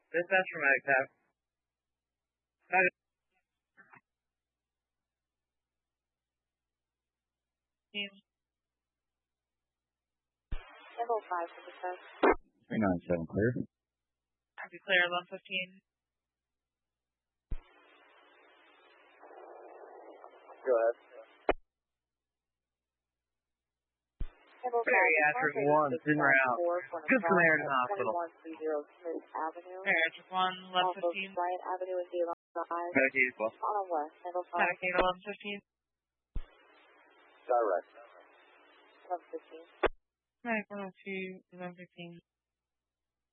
Dispatch from Medicap. Level 5 for dispatch. 397 clear. Copy clear, 115. Go ahead. Level 5 Bariatric 1, Zoomer out. Good Samaritan Hospital. 2130 Smith Avenue. Bariatric 1, Off of 1115. Bryant Avenue and Galen Drive. Medicaid plus. On west, level 5. Medicaid 1115. Direct. 1115. Medic 102, 1115.